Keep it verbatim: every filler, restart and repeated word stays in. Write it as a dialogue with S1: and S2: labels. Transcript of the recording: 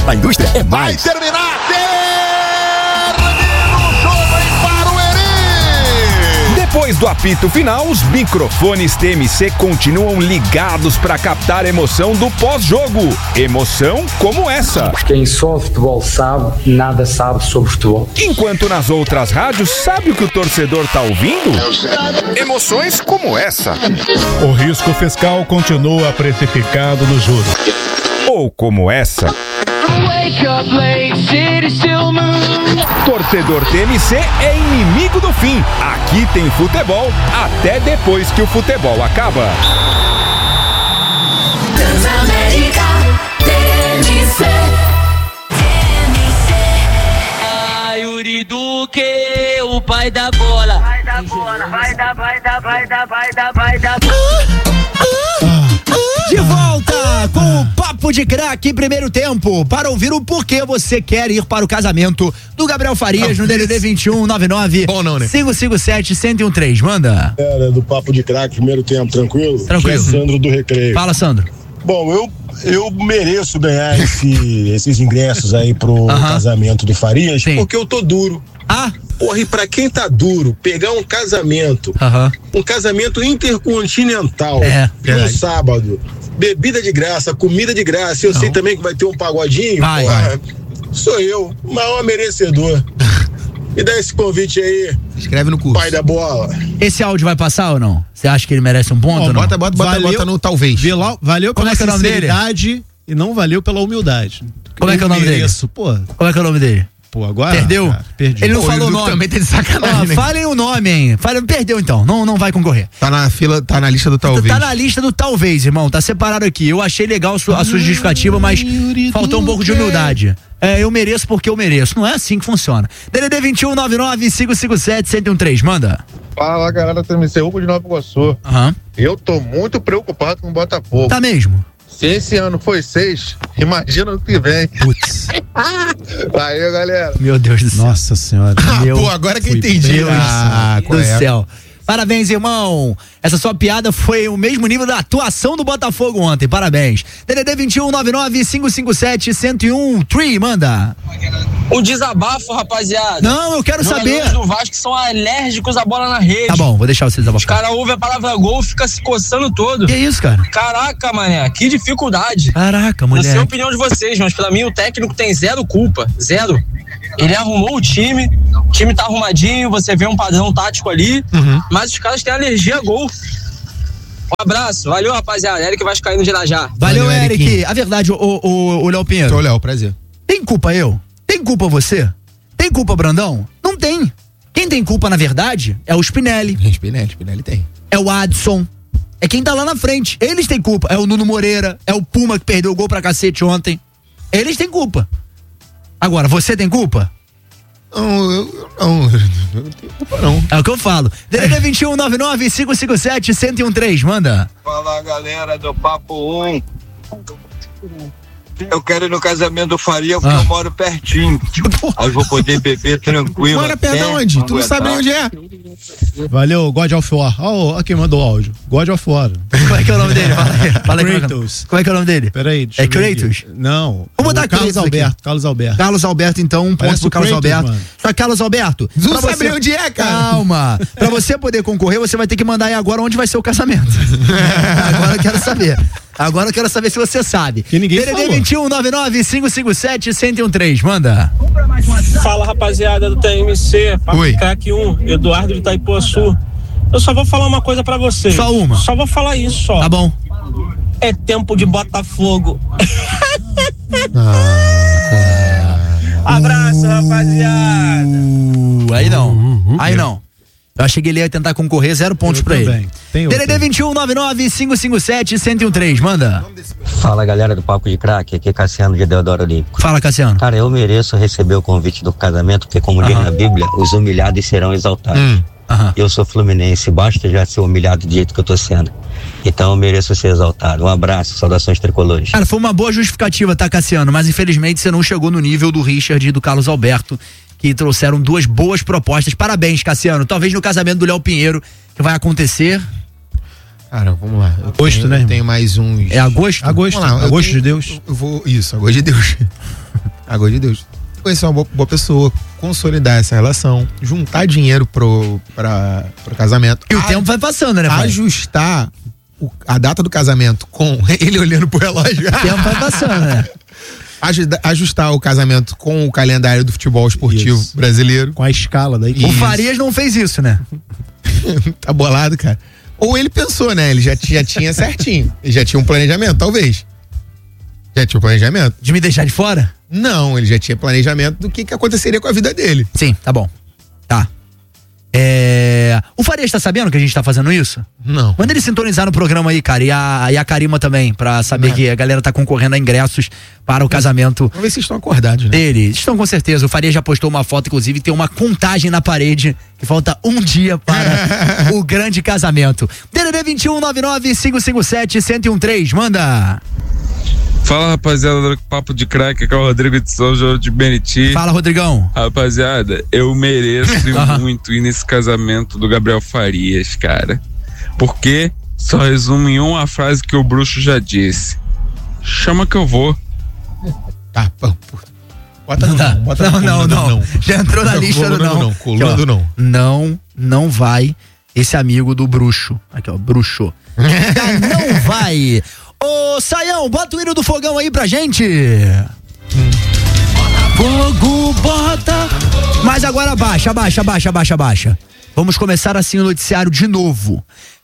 S1: A indústria é mais.
S2: Vai terminar, termina o jogo em Barueri.
S3: Depois do apito final, os microfones T M C continuam ligados para captar a emoção do pós-jogo. Emoção como essa.
S4: Quem só futebol sabe, nada sabe sobre futebol.
S3: Enquanto nas outras rádios, sabe o que o torcedor tá ouvindo? Emoções como essa.
S5: O risco fiscal continua precificado no juros.
S3: Ou como essa. Torcedor T M C é inimigo do fim. Aqui tem futebol até depois que o futebol acaba.
S6: Transamérica T M C.
S7: Ah, Yuri Duque, o pai da bola. Vai da bola, vai da, vai da, vai da, vai da, vai da.
S8: De volta com o Papo de Craque primeiro tempo, para ouvir o porquê você quer ir para o casamento do Gabriel Farias no D D D vinte e um, nove nove cinco cinco sete, um zero um três. Manda.
S9: Era do Papo de Craque primeiro tempo, tranquilo?
S8: Tranquilo.
S9: É Sandro do Recreio.
S8: Fala, Sandro.
S9: Bom, eu, eu mereço ganhar esse, esses ingressos aí pro
S8: uh-huh.
S9: casamento do Farias,
S8: Sim.
S9: porque eu tô duro.
S8: Ah?
S9: Porra, e pra quem tá duro, pegar um casamento,
S8: uh-huh.
S9: um casamento intercontinental,
S8: é,
S9: um sábado, bebida de graça, comida de graça, eu Não. sei também que vai ter um pagodinho,
S8: vai,
S9: porra,
S8: vai.
S9: Sou eu, o maior merecedor. Me dá esse convite aí.
S10: Escreve no curso.
S9: Pai da bola.
S8: Esse áudio vai passar ou não? Você acha que ele merece um ponto?
S10: Oh,
S8: ou não?
S10: Bota, bota, bota,
S11: valeu,
S10: bota no talvez.
S11: Valeu, valeu
S8: Como
S11: pela
S8: é que é o nome
S11: sinceridade e não valeu pela humildade.
S8: Como é que é o nome dele?
S11: Pô.
S8: Como é que é o nome dele?
S11: Pô, agora.
S8: Perdeu?
S11: Cara, perdi.
S8: Ele não
S10: Pô,
S8: falou o
S10: o
S8: nome.
S10: também tá de sacanagem.
S8: Ó, né? Falem o nome, hein? Fale, perdeu então. Não, não vai concorrer.
S10: Tá na fila, tá na lista do talvez.
S8: Tá na lista do talvez, irmão. Tá separado aqui. Eu achei legal a sua, a sua justificativa, mas faltou um pouco de humildade. É, eu mereço porque eu mereço. Não é assim que funciona. D D D vinte e um, nove nove cinco cinco sete, um zero um três. Manda.
S12: Fala, galera, T M C, Hugo de Nova Iguaçu.
S8: Uhum.
S12: Eu tô muito preocupado com o Botafogo.
S8: Tá mesmo?
S12: Se esse ano foi seis, imagina o que vem.
S8: Putz.
S12: Aí, galera.
S8: Meu Deus do céu.
S11: Nossa senhora.
S10: Meu, pô, agora que eu entendi.
S8: Deus
S10: ah,
S8: do céu. Parabéns, irmão. Essa sua piada foi o mesmo nível da atuação do Botafogo ontem. Parabéns. D D D vinte e um, nove nove cinco cinco sete, um zero um três. Manda.
S7: Um desabafo, rapaziada.
S8: Não, eu quero saber.
S7: Os do Vasco são alérgicos à bola na rede.
S8: Tá bom, vou deixar você desabafar.
S7: Os caras ouvem a palavra gol, fica se coçando todo.
S8: Que isso, cara?
S7: Caraca, mané, que dificuldade.
S8: Caraca, mulher.
S7: Não sei a opinião de vocês, mas pra mim o técnico tem zero culpa. Zero. Ele arrumou o time, o time tá arrumadinho, você vê um padrão tático ali, uhum. mas os caras têm alergia a gol. Um abraço, valeu, rapaziada. Eric Vascaíno de Irajá.
S8: Valeu, valeu Eric. Eric. A verdade, o, o, o Léo Pinheiro.
S10: Ô, Léo, prazer.
S8: Tem culpa eu? Tem culpa você? Tem culpa, Brandão? Não tem. Quem tem culpa, na verdade, é o Spinelli.
S10: É, Spinelli, Spinelli tem.
S8: É o Adson. É quem tá lá na frente. Eles têm culpa. É o Nuno Moreira, é o Puma que perdeu o gol pra cacete ontem. Eles têm culpa. Agora, você tem culpa?
S10: Não, eu não, eu não tenho culpa não.
S8: É o que eu falo. D D D vinte e um, nove nove cinco cinco sete, um zero um três, manda.
S13: Fala, galera do Papo um. Eu quero ir no casamento do Faria porque ah. eu moro pertinho. Aí eu vou poder beber tranquilo.
S10: Mora perto de onde? Tu não sabe nem onde é.
S11: Valeu, God of War. Ó, oh, quem mandou o áudio. God of War.
S8: Como é que é o nome dele? Fala aí. Fala aí.
S11: Kratos.
S8: Como é que é o nome dele?
S11: Peraí.
S8: É Kratos?
S11: Não.
S8: Vamos botar
S11: Carlos Alberto. Aqui. Carlos Alberto.
S8: Carlos Alberto, então, um ponto pro Carlos Kratos, Alberto. Mano. Pra Carlos Alberto.
S10: Não
S8: pra
S10: sabe
S8: você...
S10: onde é, cara.
S8: Calma. Pra você poder concorrer, você vai ter que mandar aí agora onde vai ser o casamento. Agora eu quero saber. Agora eu quero saber se você sabe.
S11: Que ninguém
S8: D D D vinte e um, nove nove cinco cinco sete, um zero um três, manda.
S14: Fala, rapaziada do T M C.
S10: Oi.
S14: Craque um, Eduardo de Itaipuaçu. Eu só vou falar uma coisa pra vocês.
S8: Só uma?
S14: Só vou falar isso, só.
S8: Tá bom.
S14: É tempo de Botafogo.
S8: Ah,
S14: Abraço, rapaziada.
S8: Uh, aí não. Uhum, aí não. Eu achei que ele ia tentar concorrer, zero pontos eu pra também. Ele. D D D vinte e um, nove nove cinco cinco sete, um zero um três, manda.
S15: Fala, galera do Papo de Craque, aqui é Cassiano de Deodoro Olímpico.
S8: Fala, Cassiano.
S15: Cara, eu mereço receber o convite do casamento, porque como diz na Bíblia, os humilhados serão exaltados. Hum. Uhum. Eu sou fluminense, basta já ser humilhado do jeito que eu tô sendo. Então eu mereço ser exaltado. Um abraço, saudações tricolores.
S8: Cara, foi uma boa justificativa, tá, Cassiano? Mas infelizmente você não chegou no nível do Richard e do Carlos Alberto, que trouxeram duas boas propostas. Parabéns, Cassiano. Talvez no casamento do Léo Pinheiro, que vai acontecer.
S10: Cara, vamos lá. Eu
S11: agosto,
S10: tenho,
S11: né?
S10: Tem mais uns.
S11: É agosto? Agosto.
S10: Lá,
S11: agosto
S10: tenho,
S11: de Deus.
S10: Eu vou. Isso, agosto de Deus. Água de Deus. Conhecer uma boa, boa pessoa, consolidar essa relação, juntar dinheiro pro, pra, pro casamento.
S8: E o a, tempo vai passando, né, pai?
S10: Ajustar o, a data do casamento com ele olhando pro relógio.
S8: O tempo vai passando, né?
S10: Ajustar o casamento com o calendário do futebol esportivo isso. brasileiro.
S11: Com a escala daí.
S8: O Farias não fez isso, né?
S10: Tá bolado, cara. Ou ele pensou, né? Ele já, já tinha certinho. Ele já tinha um planejamento, talvez. Já tinha um planejamento.
S8: De me deixar de fora?
S10: Não, ele já tinha planejamento do que, que aconteceria com a vida dele.
S8: Sim, tá bom. Tá. É... O Farias tá sabendo que a gente tá fazendo isso?
S10: Não.
S8: Quando ele sintonizar no programa aí, cara, e a, e a Karima também, pra saber não. que a galera tá concorrendo a ingressos para o casamento.
S10: Vamos ver se estão acordados, né?
S8: Eles estão com certeza. O Farias já postou uma foto, inclusive, tem uma contagem na parede que falta um dia para o grande casamento. D D D vinte e um, nove nove, cinco cinco sete, um zero um três, manda!
S1: Fala, rapaziada do Papo de Crack, aqui é o Rodrigo de São João de Beniti.
S8: Fala, Rodrigão.
S1: Rapaziada, eu mereço muito ir nesse casamento do Gabriel Farias, cara. Porque só resume em uma frase que o bruxo já disse. Chama que eu vou.
S10: Tá, pô. Bota não, não, bota
S8: não, não, não, não. Já entrou na lista do não.
S10: Não, coluna do não.
S8: Não, não vai esse amigo do bruxo. Aqui, ó, bruxo. Não vai. Ô, Saião, bota o hino do fogão aí pra gente. Hum. Fogo, bota. Mas agora abaixa, abaixa, abaixa, abaixa, abaixa. Vamos começar assim o noticiário de novo.